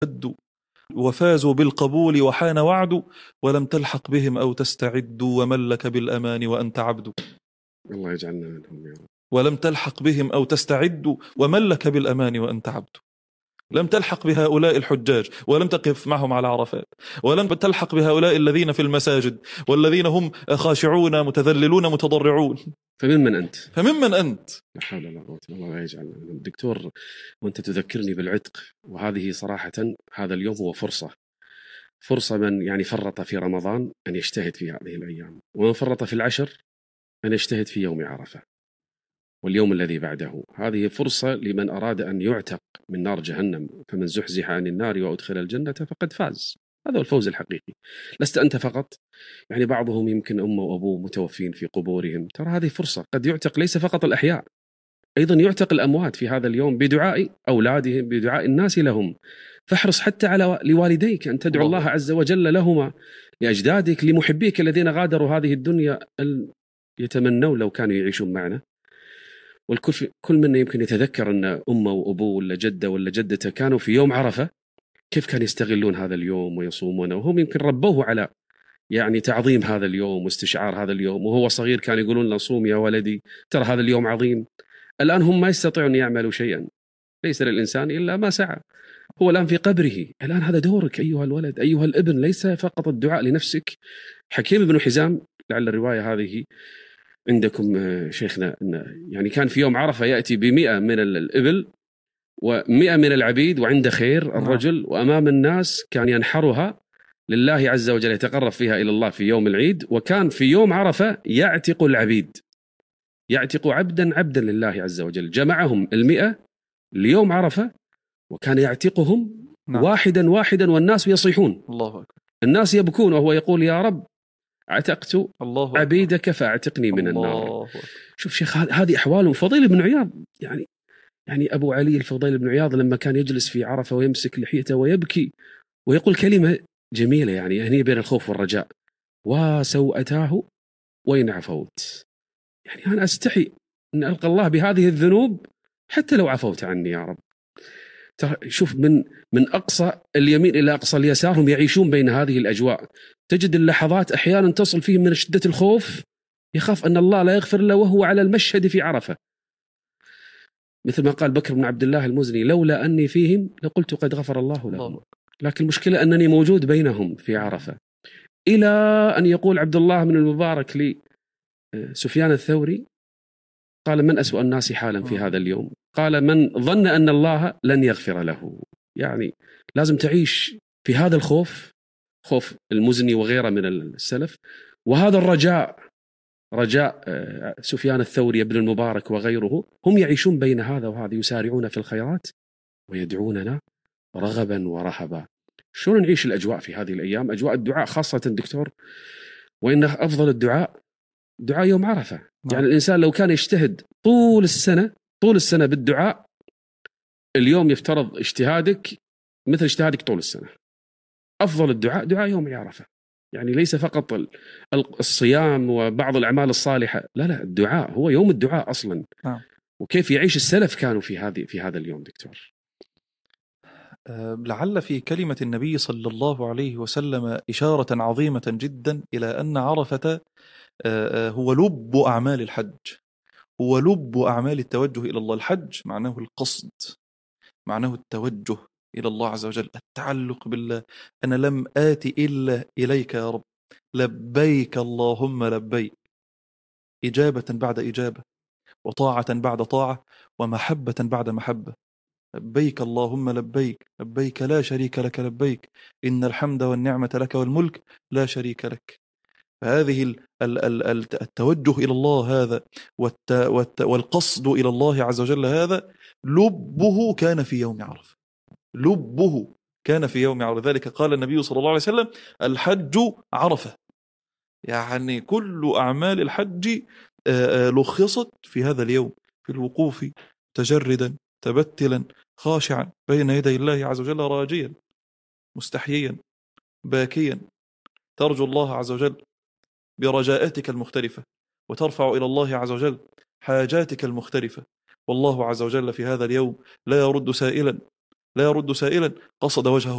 اشتدوا وفازوا بالقبول وحان وعد، ولم تلحق بهم أو تستعد ومن لك بالأمان وأنت عبد. الله يجعلنا منهم يا رب. ولم تلحق بهم أو تستعد ومن لك بالأمان وأنت عبد. لم تلحق بهؤلاء الحجاج ولم تقف معهم على عرفات، ولم تلحق بهؤلاء الذين في المساجد والذين هم خاشعون متذللون متضرعون. فممن أنت؟ فممن أنت؟ لا حول ولا قوة إلا بالله. الله يجعلنا منهم. دكتور، وأنت تذكرني بالعتق، وهذه صراحة هذا اليوم هو فرصة من يعني فرط في رمضان أن يجتهد في هذه الأيام، ومن فرط في العشر أن يجتهد في يوم عرفة واليوم الذي بعده. هذه فرصة لمن أراد أن يعتق من نار جهنم، فمن زحزح عن النار وأدخل الجنة فقد فاز. هذا هو الفوز الحقيقي. لست أنت فقط، يعني بعضهم يمكن أمه وأبوه متوفين في قبورهم، ترى هذه فرصة قد يعتق ليس فقط الأحياء، أيضا يعتق الأموات في هذا اليوم بدعاء أولادهم، بدعاء الناس لهم. فاحرص حتى على لوالديك أن تدعو الله عز وجل لهما، لأجدادك، لمحبيك الذين غادروا هذه الدنيا يتمنوا لو كانوا يعيشون معنا. كل منا يمكن يتذكر أن أمه وأبوه ولا جده ولا جدته كانوا في يوم عرفة، كيف كانوا يستغلون هذا اليوم ويصومونه، وهم يمكن ربوه على يعني تعظيم هذا اليوم واستشعار هذا اليوم. وهو صغير كان يقولون له صوم يا ولدي، ترى هذا اليوم عظيم. الآن هم ما يستطيعون يعملوا شيئا، ليس للإنسان إلا ما سعى. هو الآن في قبره، الآن هذا دورك أيها الولد أيها الابن، ليس فقط الدعاء لنفسك. حكيم بن حزام، لعل الرواية هذه عندكم شيخنا، يعني كان في يوم عرفة يأتي ب100 من الإبل و100 من العبيد وعنده خير الرجل، وأمام الناس كان ينحرها لله عز وجل، يتقرب فيها إلى الله في يوم العيد. وكان في يوم عرفة يعتق العبيد، يعتق عبدا لله عز وجل. جمعهم 100 ليوم عرفة وكان يعتقهم واحدا والناس يصيحون، الله أكبر. الناس يبكون وهو يقول يا رب عتقت الله عبيدك فاعتقني من النار. الله. شوف شيخ، هذه أحوال. فضيل بن عياض، يعني أبو علي الفضيل بن عياض لما كان يجلس في عرفة ويمسك لحيته ويبكي ويقول كلمة جميلة، يعني هني بين الخوف والرجاء: وسوءتاه وإن عفوت. يعني أنا أستحي أن ألقى الله بهذه الذنوب حتى لو عفوت عني يا رب. شوف، من أقصى اليمين إلى أقصى اليسار هم يعيشون بين هذه الأجواء. تجد اللحظات أحيانا تصل فيهم من شدة الخوف، يخاف أن الله لا يغفر له وهو على المشهد في عرفة، مثل ما قال بكر بن عبد الله المزني: لولا أني فيهم لقلت قد غفر الله لهم. لكن المشكلة أنني موجود بينهم في عرفة. إلى أن يقول عبد الله بن المبارك لسفيان الثوري، قال: من أسوأ الناس حالا في هذا اليوم؟ قال: من ظن أن الله لن يغفر له. يعني لازم تعيش في هذا الخوف، خوف المزني وغيره من السلف، وهذا الرجاء، رجاء سفيان الثوري ابن المبارك وغيره. هم يعيشون بين هذا وهذا، يسارعون في الخيرات ويدعوننا رغبا ورهبا. شلون نعيش الأجواء في هذه الأيام؟ أجواء الدعاء خاصة دكتور، وإن أفضل الدعاء دعاء يوم عرفة. يعني الإنسان لو كان يجتهد طول السنة بالدعاء، اليوم يفترض اجتهادك مثل اجتهادك طول السنة. أفضل الدعاء دعاء يوم عرفة، يعني ليس فقط الصيام وبعض الأعمال الصالحة، لا، الدعاء هو يوم الدعاء أصلا. وكيف يعيش السلف كانوا في هذا اليوم دكتور؟ لعل في كلمة النبي صلى الله عليه وسلم إشارة عظيمة جدا إلى أن عرفة هو لب أعمال الحج، هو لب أعمال التوجه إلى الله. الحج معناه القصد، معناه التوجه إلى الله عز وجل، التعلق بالله. أنا لم آتي إلا إليك يا رب، لبيك اللهم لبيك، إجابة بعد إجابة، وطاعة بعد طاعة، ومحبة بعد محبة. لبيك اللهم لبيك، لبيك لا شريك لك لبيك، إن الحمد والنعمة لك والملك لا شريك لك. فهذه التوجه إلى الله هذا والقصد إلى الله عز وجل هذا لبه كان في يوم عرفة، لبه كان في يوم عرفة. ذلك قال النبي صلى الله عليه وسلم: الحج عرفة. يعني كل أعمال الحج لخصت في هذا اليوم، في الوقوف تجردا تبتلا خاشعا بين يدي الله عز وجل، راجيا مستحييا باكيا، ترجو الله عز وجل برجاءاتك المختلفة، وترفع إلى الله عز وجل حاجاتك المختلفة. والله عز وجل في هذا اليوم لا يرد سائلا لا يرد سائلا، قصد وجهه